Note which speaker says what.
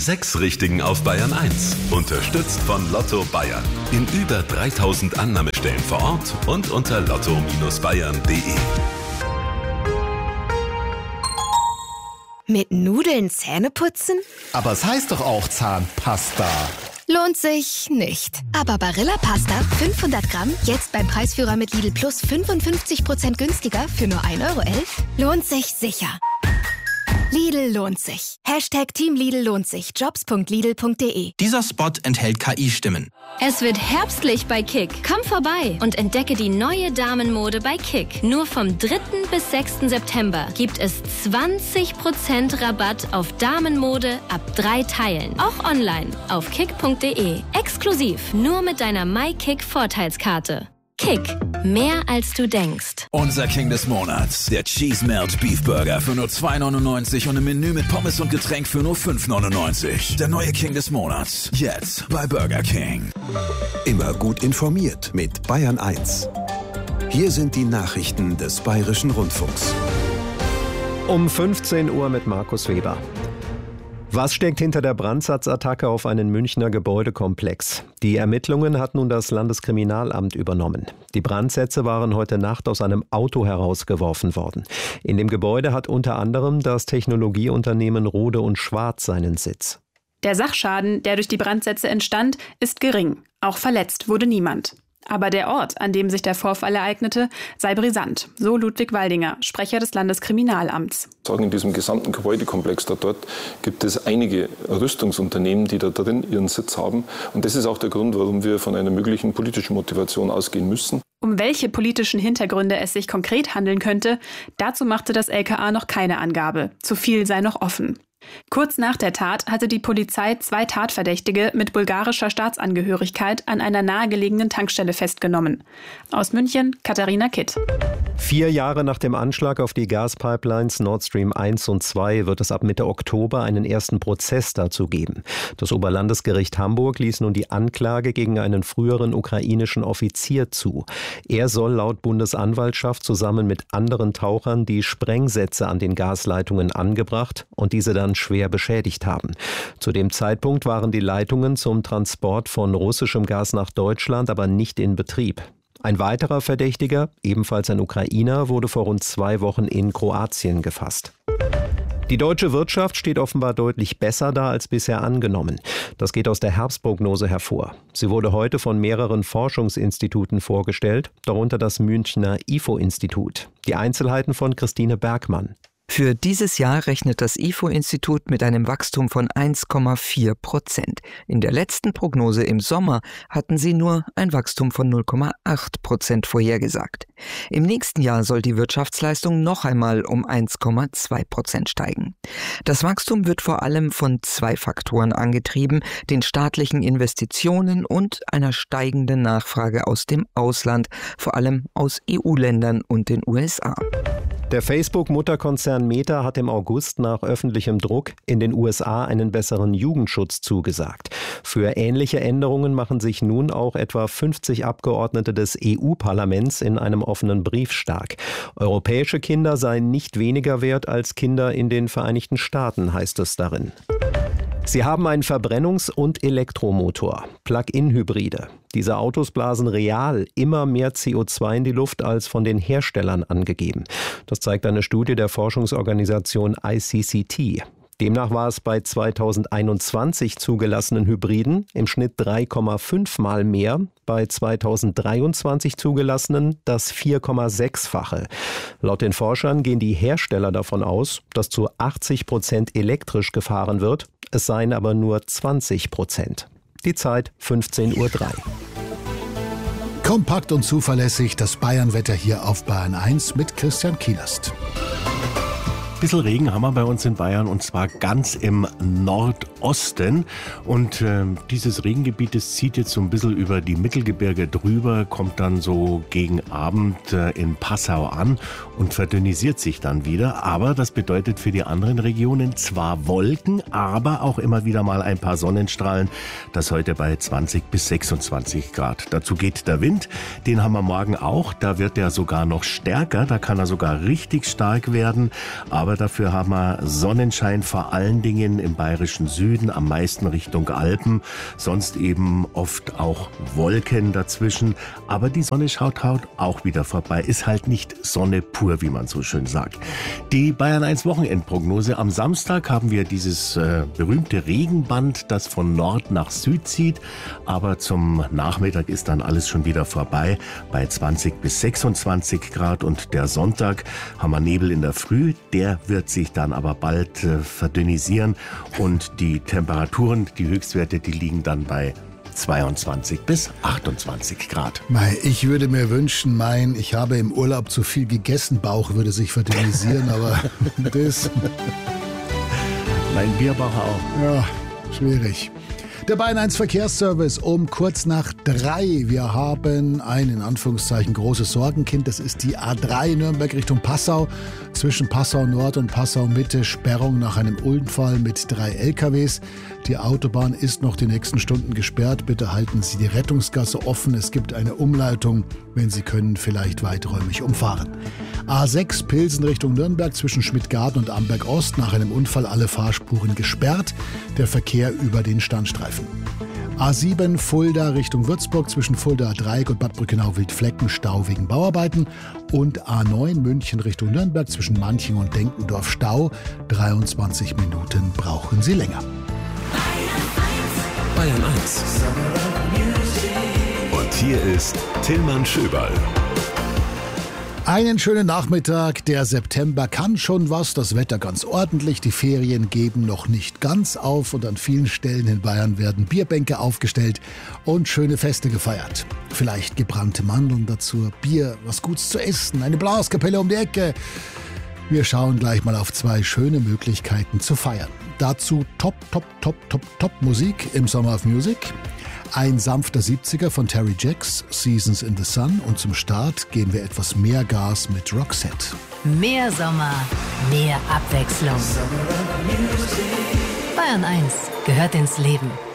Speaker 1: 6 Richtigen auf Bayern 1. Unterstützt von Lotto Bayern. In über 3000 Annahmestellen vor Ort und unter lotto-bayern.de.
Speaker 2: Mit Nudeln Zähne putzen?
Speaker 3: Aber es heißt doch auch Zahnpasta.
Speaker 2: Lohnt sich nicht. Aber Barilla Pasta 500 Gramm, jetzt beim Preisführer mit Lidl Plus 55% günstiger für nur 1,11 € lohnt sich sicher. Lidl lohnt sich. #Team Lidl lohnt sich. Jobs.lidl.de.
Speaker 4: Dieser Spot enthält KI-Stimmen.
Speaker 5: Es wird herbstlich bei Kick. Komm vorbei und entdecke die neue Damenmode bei Kick. Nur vom 3. bis 6. September gibt es 20% Rabatt auf Damenmode ab 3 Teilen. Auch online auf kick.de. Exklusiv nur mit deiner MyKick-Vorteilskarte. Kick. Mehr als du denkst.
Speaker 6: Unser King des Monats. Der Cheese Melt Beef Burger für nur 2,99 und ein Menü mit Pommes und Getränk für nur 5,99. Der neue King des Monats. Jetzt bei Burger King.
Speaker 7: Immer gut informiert mit Bayern 1. Hier sind die Nachrichten des Bayerischen Rundfunks.
Speaker 8: Um 15 Uhr mit Markus Weber. Was steckt hinter der Brandsatzattacke auf einen Münchner Gebäudekomplex? Die Ermittlungen hat nun das Landeskriminalamt übernommen. Die Brandsätze waren heute Nacht aus einem Auto herausgeworfen worden. In dem Gebäude hat unter anderem das Technologieunternehmen Rohde & Schwarz seinen Sitz.
Speaker 9: Der Sachschaden, der durch die Brandsätze entstand, ist gering. Auch verletzt wurde niemand. Aber der Ort, an dem sich der Vorfall ereignete, sei brisant, so Ludwig Waldinger, Sprecher des Landeskriminalamts.
Speaker 10: In diesem gesamten Gebäudekomplex dort gibt es einige Rüstungsunternehmen, die da drin ihren Sitz haben. Und das ist auch der Grund, warum wir von einer möglichen politischen Motivation ausgehen müssen.
Speaker 9: Um welche politischen Hintergründe es sich konkret handeln könnte, dazu machte das LKA noch keine Angabe. Zu viel sei noch offen. Kurz nach der Tat hatte die Polizei 2 Tatverdächtige mit bulgarischer Staatsangehörigkeit an einer nahegelegenen Tankstelle festgenommen. Aus München, Katharina Kitt.
Speaker 8: 4 Jahre nach dem Anschlag auf die Gaspipelines Nord Stream 1 und 2 wird es ab Mitte Oktober einen ersten Prozess dazu geben. Das Oberlandesgericht Hamburg ließ nun die Anklage gegen einen früheren ukrainischen Offizier zu. Er soll laut Bundesanwaltschaft zusammen mit anderen Tauchern die Sprengsätze an den Gasleitungen angebracht und diese dann schwer beschädigt haben. Zu dem Zeitpunkt waren die Leitungen zum Transport von russischem Gas nach Deutschland aber nicht in Betrieb. Ein weiterer Verdächtiger, ebenfalls ein Ukrainer, wurde vor rund 2 Wochen in Kroatien gefasst. Die deutsche Wirtschaft steht offenbar deutlich besser da als bisher angenommen. Das geht aus der Herbstprognose hervor. Sie wurde heute von mehreren Forschungsinstituten vorgestellt, darunter das Münchner IFO-Institut. Die Einzelheiten von Christine Bergmann.
Speaker 11: Für dieses Jahr rechnet das IFO-Institut mit einem Wachstum von 1,4%. In der letzten Prognose im Sommer hatten sie nur ein Wachstum von 0,8% vorhergesagt. Im nächsten Jahr soll die Wirtschaftsleistung noch einmal um 1,2% steigen. Das Wachstum wird vor allem von 2 Faktoren angetrieben, den staatlichen Investitionen und einer steigenden Nachfrage aus dem Ausland, vor allem aus EU-Ländern und den USA.
Speaker 8: Der Facebook-Mutterkonzern Meta hat im August nach öffentlichem Druck in den USA einen besseren Jugendschutz zugesagt. Für ähnliche Änderungen machen sich nun auch etwa 50 Abgeordnete des EU-Parlaments in einem offenen Brief stark. Europäische Kinder seien nicht weniger wert als Kinder in den Vereinigten Staaten, heißt es darin. Sie haben einen Verbrennungs- und Elektromotor, Plug-in-Hybride. Diese Autos blasen real immer mehr CO2 in die Luft als von den Herstellern angegeben. Das zeigt eine Studie der Forschungsorganisation ICCT. Demnach war es bei 2021 zugelassenen Hybriden im Schnitt 3,5 Mal mehr, bei 2023 zugelassenen das 4,6-fache. Laut den Forschern gehen die Hersteller davon aus, dass zu 80% elektrisch gefahren wird, es seien aber nur 20%. Die Zeit 15:03 Uhr.
Speaker 3: Kompakt und zuverlässig das Bayernwetter hier auf Bayern 1 mit Christian Kielast.
Speaker 12: Ein bisschen Regen haben wir bei uns in Bayern und zwar ganz im Nordosten. Und dieses Regengebiet, das zieht jetzt so ein bisschen über die Mittelgebirge drüber, kommt dann so gegen Abend in Passau an und verdünnisiert sich dann wieder. Aber das bedeutet für die anderen Regionen zwar Wolken, aber auch immer wieder mal ein paar Sonnenstrahlen. Das heute bei 20 bis 26 Grad. Dazu geht der Wind, den haben wir morgen auch. Da wird er sogar noch stärker, da kann er sogar richtig stark werden. Aber aber dafür haben wir Sonnenschein, vor allen Dingen im bayerischen Süden, am meisten Richtung Alpen, sonst eben oft auch Wolken dazwischen, aber die Sonne schaut auch wieder vorbei, ist halt nicht Sonne pur, wie man so schön sagt. Die Bayern 1 Wochenendprognose: Am Samstag haben wir dieses berühmte Regenband, das von Nord nach Süd zieht, aber zum Nachmittag ist dann alles schon wieder vorbei bei 20 bis 26 Grad, und der Sonntag haben wir Nebel in der Früh, der wird sich dann aber bald verdünnisieren, und die Temperaturen, die Höchstwerte, die liegen dann bei 22 bis 28 Grad.
Speaker 3: Ich würde mir wünschen, ich habe im Urlaub zu viel gegessen, Bauch würde sich verdünnisieren, aber das...
Speaker 12: Mein Bierbauch auch.
Speaker 3: Ja, schwierig. Der Bayern 1 Verkehrsservice um kurz nach 3. Wir haben ein, in Anführungszeichen, großes Sorgenkind. Das ist die A3 Nürnberg Richtung Passau. Zwischen Passau Nord und Passau Mitte Sperrung nach einem Unfall mit 3 LKWs. Die Autobahn ist noch die nächsten Stunden gesperrt. Bitte halten Sie die Rettungsgasse offen. Es gibt eine Umleitung. Wenn Sie können, vielleicht weiträumig umfahren. A6 Pilsen Richtung Nürnberg zwischen Schmidtgarten und Amberg Ost. Nach einem Unfall alle Fahrspuren gesperrt. Der Verkehr über den Standstreifen. A7 Fulda Richtung Würzburg zwischen Fulda Dreieck und Bad Brückenau-Wildflecken Stau wegen Bauarbeiten. Und A9 München Richtung Nürnberg zwischen Manching und Denkendorf Stau. 23 Minuten brauchen Sie länger.
Speaker 1: Bayern 1. Und hier ist Tillmann Schöberl.
Speaker 3: Einen schönen Nachmittag. Der September kann schon was, das Wetter ganz ordentlich. Die Ferien geben noch nicht ganz auf und an vielen Stellen in Bayern werden Bierbänke aufgestellt und schöne Feste gefeiert. Vielleicht gebrannte Mandeln dazu, Bier, was Gutes zu essen, eine Blaskapelle um die Ecke. Wir schauen gleich mal auf 2 schöne Möglichkeiten zu feiern. Dazu Top Musik im Summer of Music. Ein sanfter 70er von Terry Jacks, Seasons in the Sun. Und zum Start geben wir etwas mehr Gas mit Roxette.
Speaker 13: Mehr Sommer, mehr Abwechslung. Bayern 1 gehört ins Leben.